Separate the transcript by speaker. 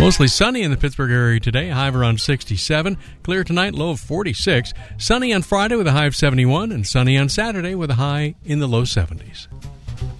Speaker 1: Mostly sunny in the Pittsburgh area today, a high of around 67. Clear tonight, low of 46. Sunny on Friday with a high of 71, and sunny on Saturday with a high in the low 70s.